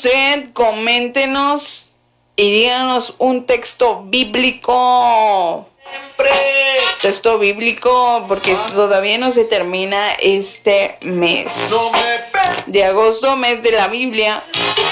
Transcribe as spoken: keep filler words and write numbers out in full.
usted, coméntenos y díganos un texto bíblico. Texto bíblico, porque todavía no se termina este mes de agosto, mes de la Biblia.